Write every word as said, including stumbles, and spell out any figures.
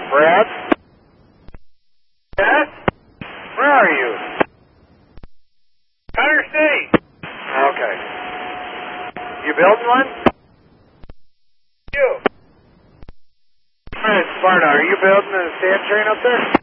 Brad? Yes? Where are you? Cutter City. Okay. You building one? You. All right, Sparta, are you building a sand train up there?